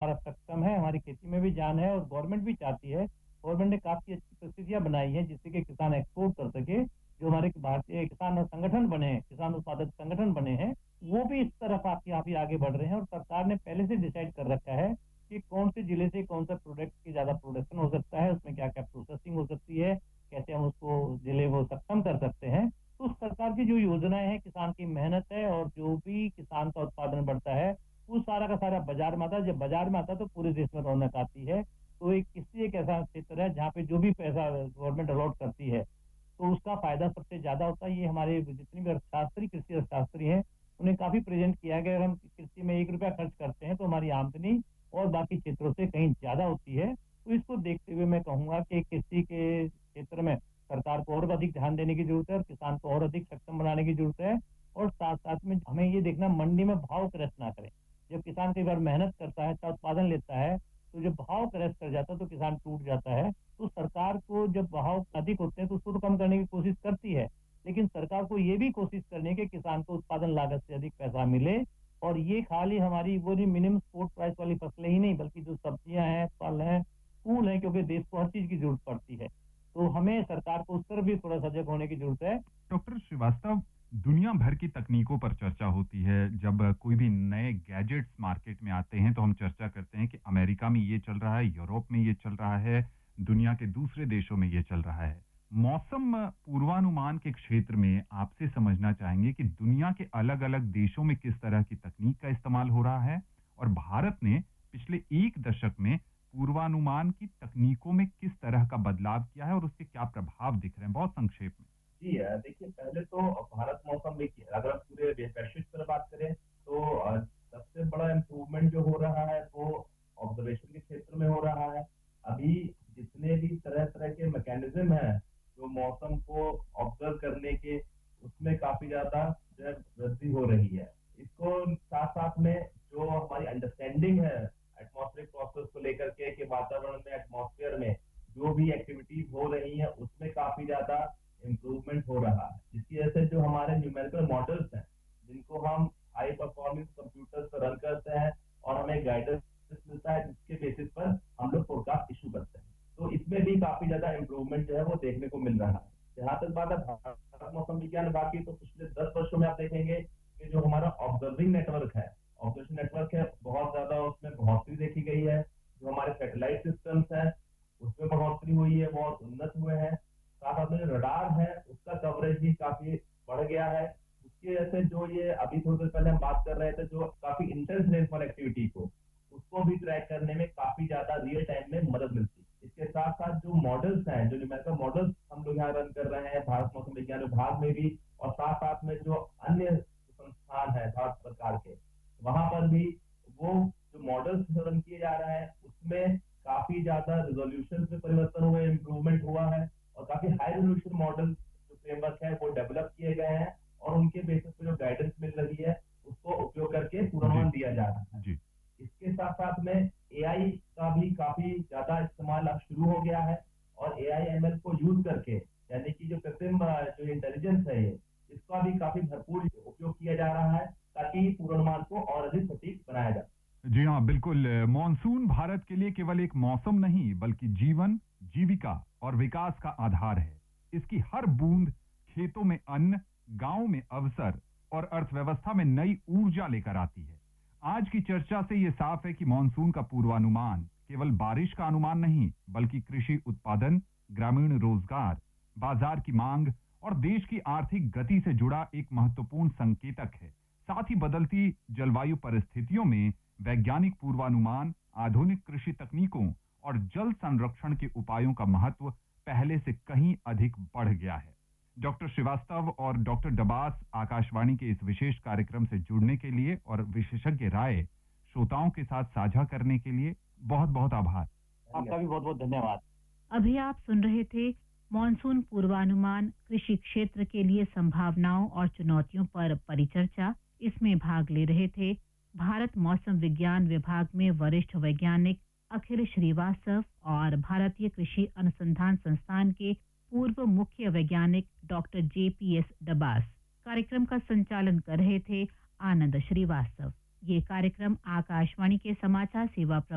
हमारा सक्षम है, हमारी खेती में भी जान है और गवर्नमेंट भी चाहती है। गवर्नमेंट ने काफ़ी अच्छी परिस्थितियाँ बनाई हैं जिससे कि किसान एक्सपोर्ट कर सके। जो हमारे भारतीय किसान संगठन बने हैं, किसान उत्पादक संगठन बने हैं, वो भी इस तरफ काफ़ी आगे बढ़ रहे हैं और सरकार ने पहले से डिसाइड कर रखा है कि कौन से जिले से कौन सा प्रोडक्ट की ज़्यादा प्रोडक्शन हो सकता है, उसमें क्या-क्या प्रोसेसिंग हो सकती है, कैसे हम उसको जिले वो सक्षम कर सकते हैं। तो सरकार की जो योजनाएँ हैं, किसान की मेहनत है और जो भी किसान का उत्पादन बढ़ता है, वो सारा का सारा बाज़ार में आता है। जब बाज़ार में आता है तो पूरे देश में रौनक आती है। तो एक कृषि एक ऐसा क्षेत्र है जहाँ पे जो भी पैसा गवर्नमेंट अलॉट करती है, तो उसका फ़ायदा सबसे ज़्यादा होता है। ये हमारे जितने भी अर्थशास्त्री, कृषि अर्थशास्त्री हैं, उन्हें काफ़ी प्रेज़ेंट किया है कि अगर हम कृषि में ₹1 खर्च करते हैं, तो हमारी आमदनी और बाकी क्षेत्रों से कहीं ज़्यादा होती है। तो इसको देखते हुए मैं कहूँगा कि कृषि के क्षेत्र में सरकार को और अधिक ध्यान देने की ज़रूरत है और किसान को और अधिक सक्षम बनाने की ज़रूरत है और साथ-साथ में हमें ये देखना मंडी में भाव क्रैश ना करें। जब किसान कई बार मेहनत करता है, अच्छा उत्पादन लेता है, तो जब भाव क्रैश कर जाता है, तो किसान टूट जाता है। तो सरकार को जब भाव अधिक होते हैं, तो उसको तो कम करने की कोशिश करती है, लेकिन सरकार को ये भी कोशिश करनी है कि किसान को उत्पादन लागत से अधिक पैसा मिले और ये खाली हमारी वो नहीं मिनिमम सपोर्ट प्राइस वाली फसलें ही नहीं, बल्कि जो सब्जियाँ हैं, फल हैं, फूल हैं, क्योंकि देश को हर चीज़ की ज़रूरत पड़ती है। तो हमें सरकार को उस तरफ भी थोड़ा सजग होने की ज़रूरत है। डॉक्टर श्रीवास्तव, दुनिया भर की तकनीकों पर चर्चा होती है। जब कोई भी नए गैजेट्स मार्केट में आते हैं तो हम चर्चा करते हैं कि अमेरिका में ये चल रहा है, यूरोप में ये चल रहा है, दुनिया के दूसरे देशों में ये चल रहा है। मौसम पूर्वानुमान के क्षेत्र में आपसे समझना चाहेंगे कि दुनिया के अलग-अलग देशों में किस तरह की तकनीक का इस्तेमाल हो रहा है और भारत ने पिछले 1 दशक में पूर्वानुमान की तकनीकों में किस तरह का बदलाव किया है और उसके क्या प्रभाव दिख रहे हैं? बहुत संक्षेप में। जी देखिए पहले तो भारत मौसम देखिए अगर हम पूरे वैश्विक स्तर बात करें तो सबसे बड़ा इम्प्रूवमेंट जो हो रहा है वो ऑब्जर्वेशन के क्षेत्र में हो रहा है। अभी जितने भी तरह-तरह के मैकेनिज्म हैं जो मौसम को ऑब्जर्व करने के उसमें काफ़ी ज़्यादा जो है वृद्धि हो रही है। इसको साथ-साथ में जो हमारी अंडरस्टैंडिंग है एटमॉस्फेरिक प्रोसेस को लेकर के कि वातावरण में एटमॉस्फेयर में जो भी एक्टिविटीज़ हो रही हैं उसमें काफ़ी ज़्यादा इम्प्रूवमेंट हो रहा है जिसकी वजह से जो हमारे न्यूमेरिकल मॉडल्स हैं जिनको हम हाई परफॉर्मिंग कंप्यूटर्स पर रन करते हैं और हमें गाइडेंस मिलता है जिसके बेसिस पर हम लोग फोरकास्ट इशू करते हैं। तो इसमें भी काफी ज्यादा इम्प्रूवमेंट जो है वो देखने को मिल रहा है। जहां तक बात है भारत मौसम विज्ञान विभाग की तो पिछले 10 वर्षों में आप देखेंगे कि जो हमारा ऑब्जर्विंग नेटवर्क है ऑब्जर्वेशन नेटवर्क है बहुत ज्यादा उसमें बढ़ोतरी देखी गई है। जो हमारे सैटेलाइट सिस्टम्स हैं उसमें बढ़ोतरी हुई है, बहुत उन्नत हुए हैं। साथ साथ में जो रडार है उसका कवरेज भी काफी बढ़ गया है। उसकी वजह से जो ये अभी थोड़ी देर पहले हम बात कर रहे थे जो काफी इंटेंस रेनफॉल एक्टिविटी को उसको भी ट्रैक करने में काफी ज्यादा रियल टाइम में मदद मिलती है। इसके साथ साथ जो मॉडल्स हैं जो न्यूमेरिकल मॉडल्स हम लोग यहाँ रन कर रहे हैं भारत मौसम विज्ञान विभाग में भी और साथ साथ में जो अन्य संस्थान है भारत सरकार के वहां पर भी वो जो मॉडल्स रन किए जा रहे हैं उसमें काफी ज्यादा रिजोल्यूशन में परिवर्तन हुए, इम्प्रूवमेंट हुआ है और काफी हाई रेजोल्यूशन मॉडल जो फ्रेमवर्क है वो डेवलप किए गए हैं और उनके बेसिस पे जो गाइडेंस मिल रही है उसको उपयोग करके जी, पूर्वानुमान दिया जा रहा है। जी। इसके साथ साथ में एआई का भी काफी ज्यादा इस्तेमाल अब शुरू हो गया है और एआई एमएल को यूज करके यानी कि जो कृत्रिम जो इंटेलिजेंस है ये इसका भी काफी भरपूर उपयोग किया जा रहा है ताकि पूर्वानुमान को और अधिक सटीक बनाया जा सके। जी हाँ, बिल्कुल। मॉनसून भारत के लिए केवल एक मौसम नहीं, बल्कि जीवन, जीविका और विकास का आधार है। इसकी हर बूंद खेतों में अन्न, गांव में अवसर और अर्थव्यवस्था में नई ऊर्जा लेकर आती है। आज की चर्चा से ये साफ है कि मॉनसून का पूर्वानुमान केवल बारिश का अनुमान नहीं, बल्कि कृषि उत्पादन, ग्रामीण रोजगार, बाजार की मांग और देश की आर्थिक गति से जुड़ा एक महत्वपूर्ण संकेतक है। साथ ही बदलती जलवायु परिस्थितियों में वैज्ञानिक पूर्वानुमान, आधुनिक कृषि तकनीकों और जल संरक्षण के उपायों का महत्व पहले से कहीं अधिक बढ़ गया है। डॉक्टर श्रीवास्तव और डॉक्टर डबास आकाशवाणी के इस विशेष कार्यक्रम से जुड़ने के लिए और विशेषज्ञ राय श्रोताओं के साथ साझा करने के लिए बहुत-बहुत आभार। आपका भी बहुत-बहुत धन्यवाद। अभी आप सुन रहे थे मॉनसून पूर्वानुमान कृषि क्षेत्र के लिए संभावनाओं और चुनौतियों पर परिचर्चा। इसमें भाग ले रहे थे भारत मौसम विज्ञान विभाग में वरिष्ठ वैज्ञानिक अखिल श्रीवास्तव और भारतीय कृषि अनुसंधान संस्थान के पूर्व मुख्य वैज्ञानिक डॉक्टर जेपीएस डबास। कार्यक्रम का संचालन कर रहे थे आनंद श्रीवास्तव। ये कार्यक्रम आकाशवाणी के समाचार सेवा